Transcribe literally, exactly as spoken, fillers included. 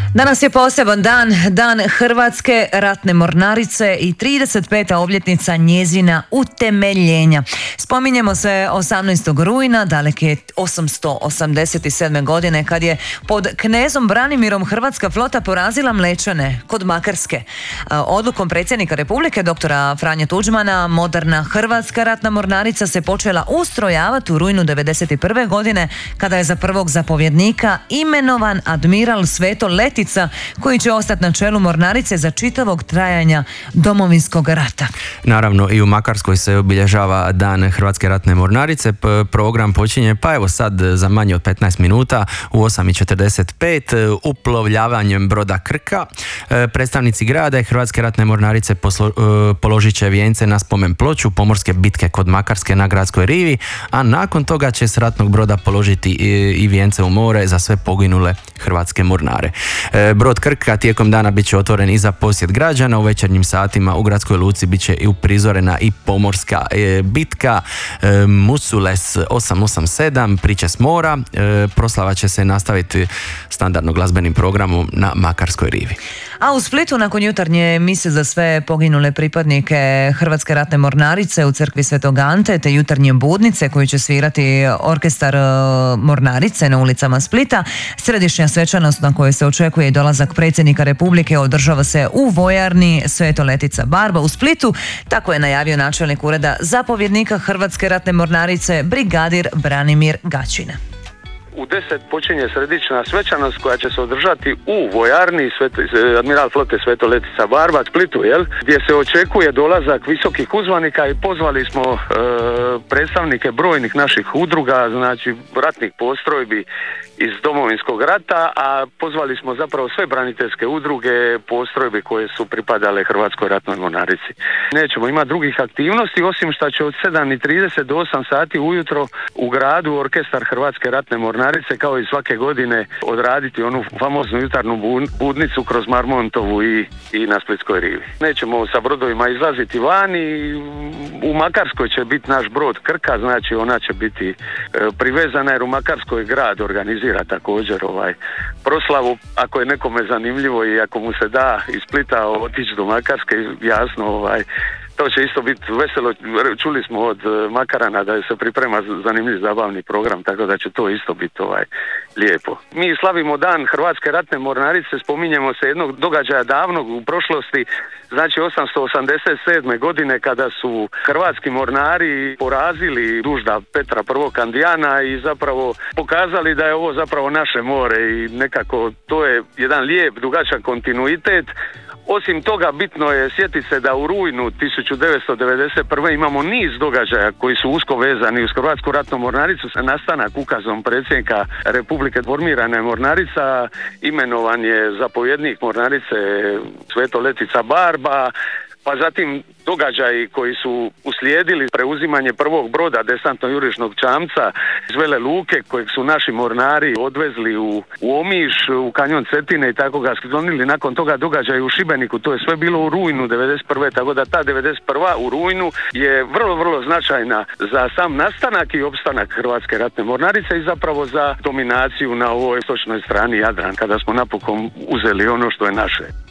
Danas je poseban dan, dan Hrvatske ratne mornarice i trideset peta obljetnica njezina utemeljenja. Spominjemo se osamnaestog rujna daleke osamsto osamdeset sedme. godine kad je pod knezom Branimirom hrvatska flota porazila Mlečane kod Makarske. Odlukom predsjednika Republike doktora Franje Tuđmana moderna Hrvatska ratna mornarica se počela ustrojavati u rujnu devedeset prve. godine kada je za prvog zapovjednika imenovan admiral Sveto Letica, koji će ostati na čelu mornarice za čitavog trajanja Domovinskog rata. Naravno, i u Makarskoj se obilježava dan Hrvatske ratne mornarice. Program počinje pa evo sad za manje od petnaest minuta u osam i četrdeset pet uplovljavanjem broda Krka. Predstavnici grada i Hrvatske ratne mornarice poslo, položit će vijence na spomen ploču pomorske bitke kod Makarske na gradskoj rivi, a nakon toga će s ratnog broda položiti i, i vijence u more za sve poginule hrvatske mornare. Brod Krka tijekom dana bit će otvoren i za posjet građana. U večernjim satima u gradskoj luci bit će i uprizorena i pomorska bitka Musules osam osam sedam, priče s mora. Proslava će se nastaviti standardno glazbenim programom na Makarskoj rivi. A u Splitu nakon jutarnje mise za sve poginule pripadnike Hrvatske ratne mornarice u crkvi Svetog Ante te jutarnje budnice koju će svirati orkestar mornarice na ulicama Splita, središnja svečanost na kojoj se očekuje i dolazak predsjednika Republike održava se u vojarni Sveto Letica Barba u Splitu. Tako je najavio načelnik ureda zapovjednika Hrvatske ratne mornarice brigadir Branimir Gačina. U deset počinje središnja svečanost koja će se održati u vojarni Sveto, admiral flote Sveto Letica Barba, Splitu, jel? Gdje se očekuje dolazak visokih uzvanika i pozvali smo e, predstavnike brojnih naših udruga, znači ratnih postrojbi iz Domovinskog rata, a pozvali smo zapravo sve braniteljske udruge, postrojbe koje su pripadale Hrvatskoj ratnoj mornarici. Nećemo imati drugih aktivnosti, osim što će od sedam i trideset do osam sati ujutro u gradu orkestar Hrvatske ratne mornarice kao i svake godine odraditi onu famoznu jutarnju budnicu kroz Marmontovu i, i na Splitskoj rivi. Nećemo sa brodovima izlaziti van i u Makarskoj će biti naš brod Krka, znači ona će biti e, privezana jer u Makarskoj grad organizira također ovaj proslavu. Ako je nekome zanimljivo i ako mu se da iz Splita otići do Makarske, jasno ovaj to će isto biti veselo. Čuli smo od Makarana da se priprema zanimljiv zabavni program, tako da će to isto biti ovaj lijepo. Mi slavimo dan Hrvatske ratne mornarice, spominjemo se jednog događaja davnog u prošlosti, znači osamsto osamdeset sedme. godine kada su hrvatski mornari porazili dužda Petra I. Kandijana i zapravo pokazali da je ovo zapravo naše more i nekako to je jedan lijep, dugačak kontinuitet. Osim toga, bitno je sjetiti se da u rujnu tisuću devetsto devedeset prve. imamo niz događaja koji su usko vezani uz Hrvatsku ratnu mornaricu. Nastanak ukazom predsjednika Republike formirana je mornarica, imenovan je zapovjednik mornarice Sveto Letica Barba, pa zatim događaji koji su uslijedili preuzimanje prvog broda desantno-jurišnog čamca iz Vele Luke kojeg su naši mornari odvezli u, u Omiš, u kanjon Cetine i tako ga sklonili. Nakon toga događaj u Šibeniku, to je sve bilo u rujnu devedeset prve. Tako da ta devedeset prva u rujnu je vrlo, vrlo značajna za sam nastanak i opstanak Hrvatske ratne mornarice i zapravo za dominaciju na ovoj istočnoj strani Jadran kada smo napokon uzeli ono što je naše.